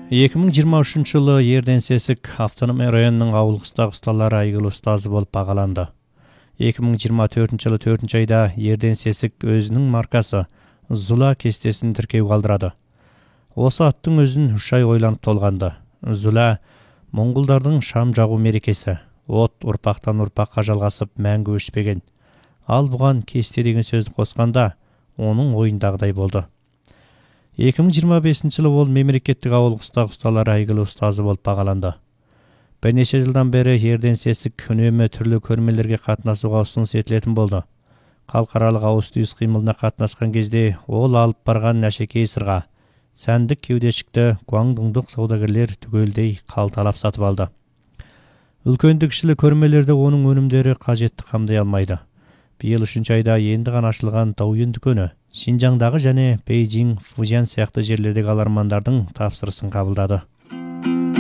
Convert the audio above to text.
2023 жылы Ерден-Сесік автономия районының ауыл қыстақ ұсталары айгылы ұстазы болып бағаланды. 2024 жылы 4 айда Ерден-Сесік өзінің маркасы Зула кестесін тіркеу қалдырады. Осы аттың өзін 3 ай ойланып толғанды. Зула моңғолдардың шам жағу мерекесі. От ұрпақтан ұрпаққа жалғасып мәңгі өшпеген. Ал бұған кесте деген сөзді қосқанда, оның ойындағыдай болды. 2025 жылы ол мемлекеттік ауыл қыстақ ұсталары айгылы ұстазы болып бағаланды. Бірнеше жылдан бері Ерден-Сесік үнемі түрлі көрмелерге қатынасуға ұсыныс етілетін болды. Халықаралық ауыс-түйіс қимылына қатынасқан кезде ол алып барған әшекей сырға сәндік кеудешікті гуандоңдық саудагерлер түгелдей қалталап сатып алды. Үлкенді кішілі көрмелерде оның өнімдері қажетті қамдай алмайды. Биыл 3 айда енді ғана ашылған Дауен дүкені Шинжаңдағы және Бейжің, Фужан сияқты жерлердегі алармандардың тапсырысын қабылдады.